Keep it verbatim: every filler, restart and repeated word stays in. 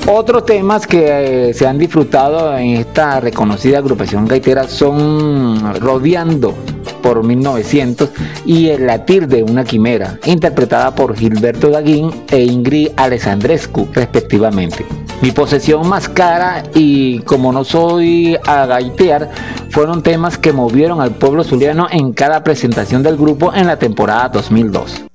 Otros temas que eh, se han disfrutado en esta reconocida agrupación gaitera son Rodeando por mil novecientos y El latir de una quimera, interpretada por Gilberto Daguín e Ingrid Alessandrescu respectivamente. Mi posesión más cara y Como no soy a gaitear fueron temas que movieron al pueblo zuliano en cada presentación del grupo en la temporada dos mil dos.